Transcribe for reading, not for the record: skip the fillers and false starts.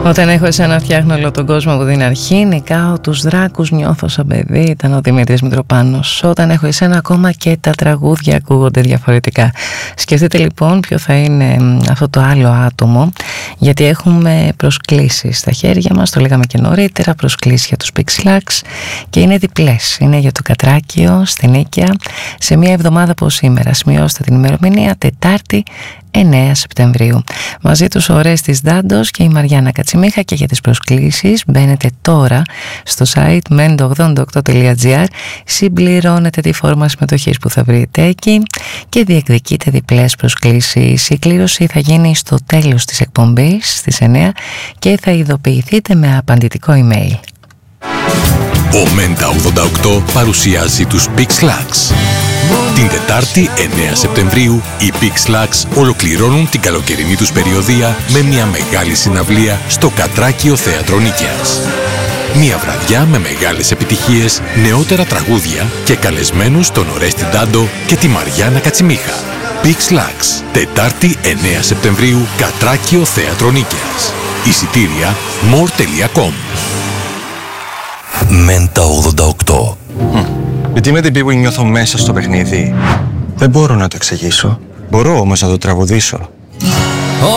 Όταν έχω εσένα φτιάχνω όλο τον κόσμο από την αρχή. Νικάω τους δράκους, νιώθω σαν παιδί. Ήταν ο Δημήτρης Μητροπάνος. Όταν έχω εσένα ακόμα και τα τραγούδια ακούγονται διαφορετικά. Σκεφτείτε λοιπόν ποιο θα είναι αυτό το άλλο άτομο, γιατί έχουμε προσκλήσεις στα χέρια μας, το λέγαμε και νωρίτερα, προσκλήσεις για τους Pixlax και είναι διπλές. Είναι για το Κατράκιο στην Νίκαια σε μια εβδομάδα από σήμερα. Σημειώστε την ημερομηνία, Τετάρτη 9 Σεπτεμβρίου. Μαζί τους ο Ορέστης Ντάντος και η Μαριάννα Κατσιμίχα, και για τις προσκλήσεις μπαίνετε τώρα στο site mendo88.gr, συμπληρώνετε τη φόρμα συμμετοχής που θα βρείτε εκεί και διεκδικείτε διπλές προσκλήσεις. Η κλήρωση θα γίνει στο τέλος της εκπομπής στις 9 και θα ειδοποιηθείτε με απαντητικό email. Ο Μέντα 88 παρουσιάζει τους Pixlax. Την Τετάρτη 9 Σεπτεμβρίου οι Pixlax ολοκληρώνουν την καλοκαιρινή τους περιοδεία με μια μεγάλη συναυλία στο Κατράκιο Θέατρο Νίκαιας. Μια βραδιά με μεγάλες επιτυχίες, νεότερα τραγούδια και καλεσμένους τον Ορέστη Ντάντο και τη Μαριάννα Κατσιμίχα. Pixlax, Τετάρτη 9 Σεπτεμβρίου, Κατράκιο Θέατρο Νίκαιας. Εισιτήρια more.com. Μέντα 88. Γιατί με την που νιώθω μέσα στο παιχνίδι. Δεν μπορώ να το εξηγήσω. Μπορώ όμως να το τραγουδήσω.